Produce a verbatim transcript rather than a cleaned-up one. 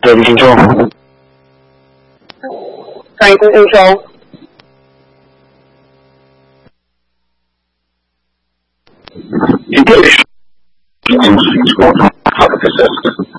各位听众， 上一公听众， 今天是好的，